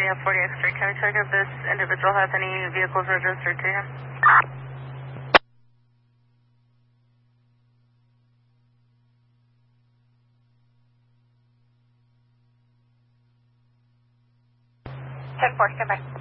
California 40 X-ray. Can we check if this individual has any vehicles registered to him? Check 4, stand by.